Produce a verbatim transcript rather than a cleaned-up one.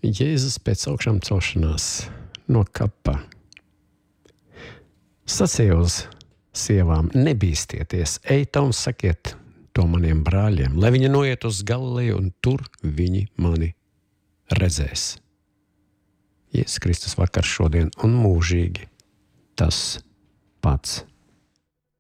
Jēzus pēc augšām celšanās no kapa sacīja uz sievām: nebīsties, ejiet un sakiet to maniem brāļiem, lai viņi noiet uz Galileju, un tur viņi mani redzēs. Jēzus Kristus vakar, šodien un mūžīgi tas pats.